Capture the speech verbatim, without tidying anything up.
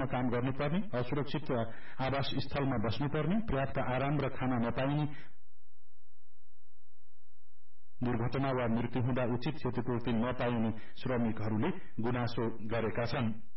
स्थानमा काम गर्नुपर्ने, असुरक्षित आवास स्थलमा बस्नुपर्ने, पर्याप्त आराम र खाना नपाइने, दुर्घटना वा मृत्यु हुँदा उचित क्षतिपूर्ति नपाइने श्रमिकहरूले गुनासो गरेका छन्।